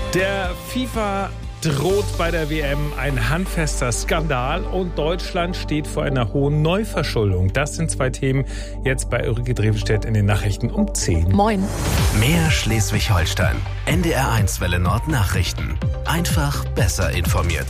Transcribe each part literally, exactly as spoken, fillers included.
Der FIFA droht bei der W M ein handfester Skandal und Deutschland steht vor einer hohen Neuverschuldung. Das sind zwei Themen jetzt bei Ulrike Drewstedt in den Nachrichten um zehn. Moin. Mehr Schleswig-Holstein. N D R eins Welle Nord Nachrichten. Einfach besser informiert.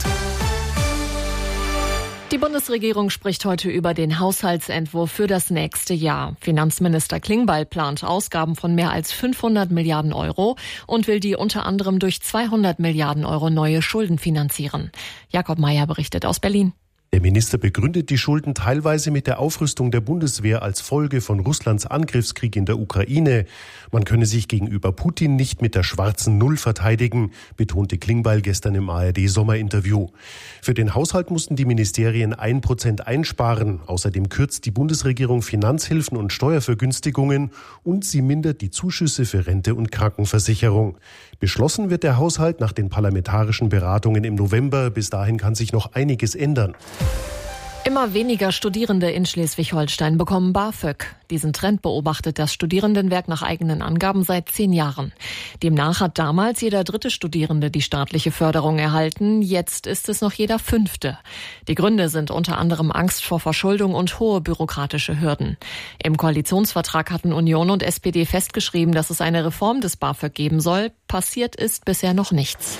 Die Bundesregierung spricht heute über den Haushaltsentwurf für das nächste Jahr. Finanzminister Klingbeil plant Ausgaben von mehr als fünfhundert Milliarden Euro und will die unter anderem durch zweihundert Milliarden Euro neue Schulden finanzieren. Jakob Mayer berichtet aus Berlin. Der Minister begründet die Schulden teilweise mit der Aufrüstung der Bundeswehr als Folge von Russlands Angriffskrieg in der Ukraine. Man könne sich gegenüber Putin nicht mit der schwarzen Null verteidigen, betonte Klingbeil gestern im A R D-Sommerinterview. Für den Haushalt mussten die Ministerien ein Prozent einsparen. Außerdem kürzt die Bundesregierung Finanzhilfen und Steuervergünstigungen und sie mindert die Zuschüsse für Rente und Krankenversicherung. Beschlossen wird der Haushalt nach den parlamentarischen Beratungen im November. Bis dahin kann sich noch einiges ändern. Immer weniger Studierende in Schleswig-Holstein bekommen BAföG. Diesen Trend beobachtet das Studierendenwerk nach eigenen Angaben seit zehn Jahren. Demnach hat damals jeder dritte Studierende die staatliche Förderung erhalten. Jetzt ist es noch jeder fünfte. Die Gründe sind unter anderem Angst vor Verschuldung und hohe bürokratische Hürden. Im Koalitionsvertrag hatten Union und S P D festgeschrieben, dass es eine Reform des BAföG geben soll. Passiert ist bisher noch nichts.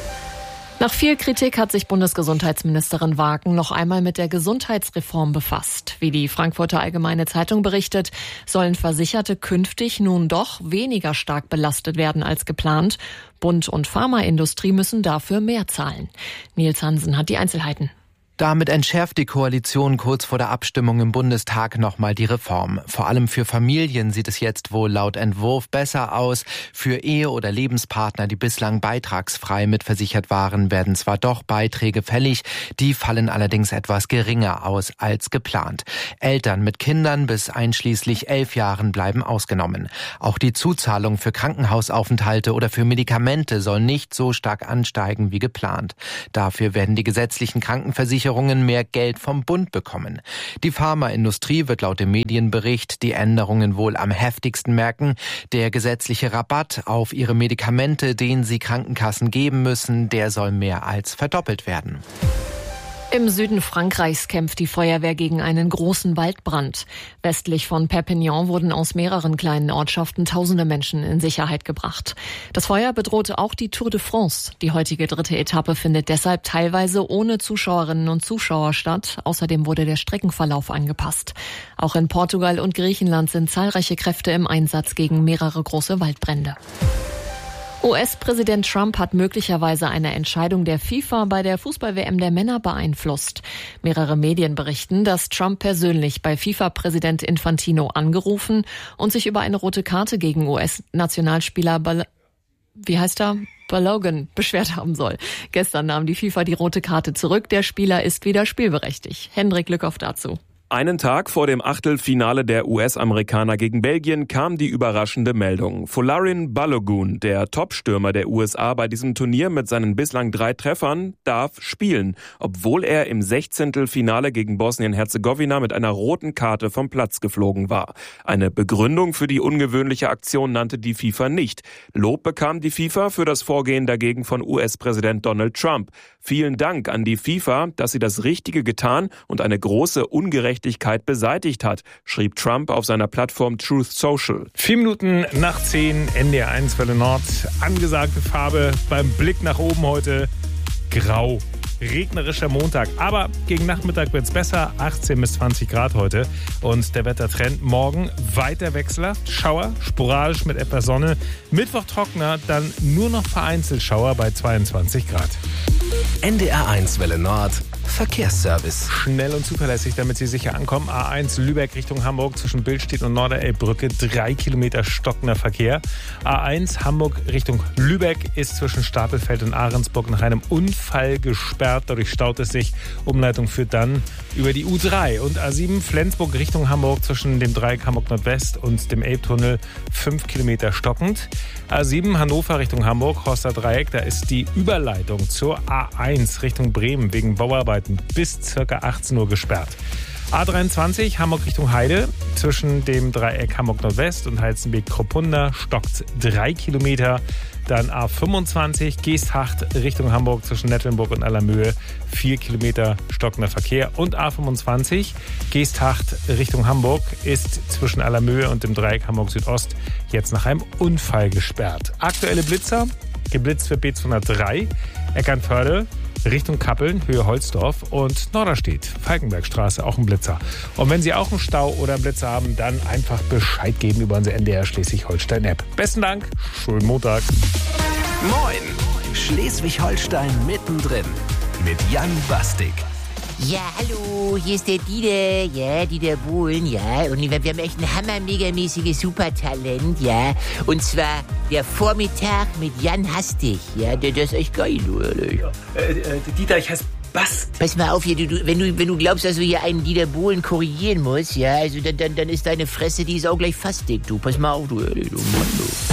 Nach viel Kritik hat sich Bundesgesundheitsministerin Wagen noch einmal mit der Gesundheitsreform befasst. Wie die Frankfurter Allgemeine Zeitung berichtet, sollen Versicherte künftig nun doch weniger stark belastet werden als geplant. Bund und Pharmaindustrie müssen dafür mehr zahlen. Nils Hansen hat die Einzelheiten. Damit entschärft die Koalition kurz vor der Abstimmung im Bundestag nochmal die Reform. Vor allem für Familien sieht es jetzt wohl laut Entwurf besser aus. Für Ehe- oder Lebenspartner, die bislang beitragsfrei mitversichert waren, werden zwar doch Beiträge fällig, die fallen allerdings etwas geringer aus als geplant. Eltern mit Kindern bis einschließlich elf Jahren bleiben ausgenommen. Auch die Zuzahlung für Krankenhausaufenthalte oder für Medikamente soll nicht so stark ansteigen wie geplant. Dafür werden die gesetzlichen Krankenversicherungen mehr Geld vom Bund bekommen. Die Pharmaindustrie wird laut dem Medienbericht die Änderungen wohl am heftigsten merken. Der gesetzliche Rabatt auf ihre Medikamente, den sie Krankenkassen geben müssen, der soll mehr als verdoppelt werden. Im Süden Frankreichs kämpft die Feuerwehr gegen einen großen Waldbrand. Westlich von Perpignan wurden aus mehreren kleinen Ortschaften tausende Menschen in Sicherheit gebracht. Das Feuer bedroht auch die Tour de France. Die heutige dritte Etappe findet deshalb teilweise ohne Zuschauerinnen und Zuschauer statt. Außerdem wurde der Streckenverlauf angepasst. Auch in Portugal und Griechenland sind zahlreiche Kräfte im Einsatz gegen mehrere große Waldbrände. U S-Präsident Trump hat möglicherweise eine Entscheidung der FIFA bei der Fußball-W M der Männer beeinflusst. Mehrere Medien berichten, dass Trump persönlich bei FIFA-Präsident Infantino angerufen und sich über eine rote Karte gegen U S-Nationalspieler Bal- wie heißt er? Balogun beschwert haben soll. Gestern nahm die FIFA die rote Karte zurück. Der Spieler ist wieder spielberechtigt. Hendrik Lückhoff dazu. Einen Tag vor dem Achtelfinale der U S-Amerikaner gegen Belgien kam die überraschende Meldung. Folarin Balogun, der Topstürmer der U S A bei diesem Turnier mit seinen bislang drei Treffern, darf spielen, obwohl er im Sechzehntelfinale gegen Bosnien-Herzegowina mit einer roten Karte vom Platz geflogen war. Eine Begründung für die ungewöhnliche Aktion nannte die FIFA nicht. Lob bekam die FIFA für das Vorgehen dagegen von U S-Präsident Donald Trump. Vielen Dank an die FIFA, dass sie das Richtige getan und eine große Ungerechtigkeit beseitigt hat, schrieb Trump auf seiner Plattform Truth Social. Vier Minuten nach zehn, N D R eins Welle Nord. Angesagte Farbe beim Blick nach oben heute grau. Regnerischer Montag, aber gegen Nachmittag wird es besser, achtzehn bis zwanzig Grad heute und der Wettertrend morgen weiter wechselhaft, Schauer, sporadisch mit etwas Sonne, Mittwoch trockener, dann nur noch vereinzelt Schauer bei zweiundzwanzig Grad. N D R eins Welle Nord Verkehrsservice. Schnell und zuverlässig, damit Sie sicher ankommen. A eins Lübeck Richtung Hamburg zwischen Billstedt und Norderelbbrücke, drei Kilometer stockender Verkehr. A eins Hamburg Richtung Lübeck ist zwischen Stapelfeld und Ahrensburg nach einem Unfall gesperrt. Dadurch staut es sich. Umleitung führt dann über die U drei. Und A sieben Flensburg Richtung Hamburg zwischen dem Dreieck Hamburg Nordwest und dem Elbtunnel, fünf Kilometer stockend. A sieben Hannover Richtung Hamburg, Horster Dreieck, da ist die Überleitung zur A eins Richtung Bremen wegen Bauarbeiten bis ca. achtzehn Uhr gesperrt. A dreiundzwanzig Hamburg Richtung Heide zwischen dem Dreieck Hamburg Nordwest und Heizenbeek-Kropunda stockt drei Kilometer. Dann A fünfundzwanzig, Geesthacht Richtung Hamburg zwischen Nettlenburg und Allermöhe. Vier Kilometer stockender Verkehr. Und A fünfundzwanzig, Geesthacht Richtung Hamburg ist zwischen Allermöhe und dem Dreieck Hamburg Südost jetzt nach einem Unfall gesperrt. Aktuelle Blitzer, geblitzt wird B zweihundertdrei, Eckernförde Richtung Kappeln, Höhe Holzdorf und Norderstedt, Falkenbergstraße, auch ein Blitzer. Und wenn Sie auch einen Stau oder einen Blitzer haben, dann einfach Bescheid geben über unsere N D R Schleswig-Holstein-App. Besten Dank, schönen Montag. Moin, Schleswig-Holstein mittendrin mit Jan Bastik. Ja, hallo, hier ist der Dieter, ja, Dieter Bohlen, ja, und wir, wir haben echt ein hammermegamäßiges Supertalent, ja, und zwar der Vormittag mit Jan Hastig, ja, der, der ist echt geil, ehrlich. Ja, äh, äh, Dieter, ich heiße Bast. Pass mal auf hier, du, du, wenn, du, wenn du glaubst, dass du hier einen Dieter Bohlen korrigieren musst, ja, also dann, dann, dann ist deine Fresse, die ist auch gleich fast dick, du, pass mal auf, du, ehrlich, du Mann, du.